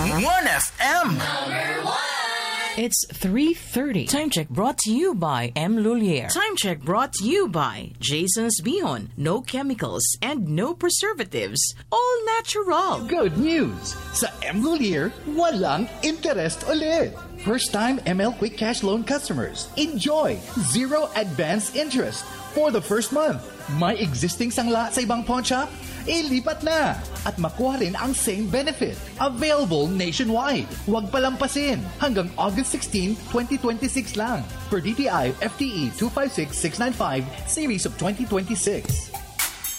1FM. It's 3:30. Time check brought to you by M. Lulier. Time check brought to you by Jason's Bihon. No chemicals and no preservatives. All natural. Good news! Sa M. Lulier, walang interest ulit. First-time ML Quick Cash Loan customers, enjoy zero advance interest for the first month. May existing sangla sa ibang pawn shop? Ilipat na! At makuha rin ang same benefit. Available nationwide. Huwag palampasin. Hanggang August 16, 2026 lang. Per DTI FTE 256695 Series of 2026.